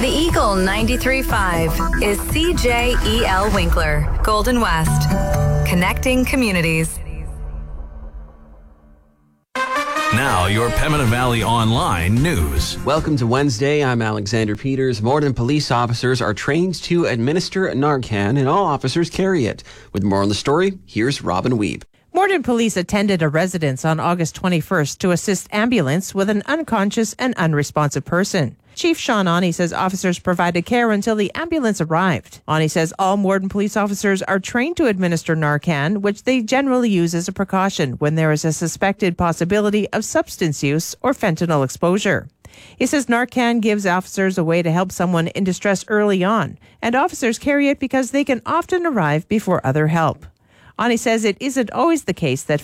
The Eagle 93.5 is CJEL Winkler, Golden West. Connecting communities. Now, your Pembina Valley Online news. Welcome to Wednesday. I'm Alexander Peters. Morden police officers are trained to administer Narcan, and all officers carry it. With more on the story, here's Robin Weeb. Morden police attended a residence on August 21st to assist ambulance with an unconscious and unresponsive person. Chief Sean Awney says officers provided care until the ambulance arrived. Awney says all Morden police officers are trained to administer Narcan, which they generally use as a precaution when there is a suspected possibility of substance use or fentanyl exposure. He says Narcan gives officers a way to help someone in distress early on, and officers carry it because they can often arrive before other help. Awney says it isn't always the case that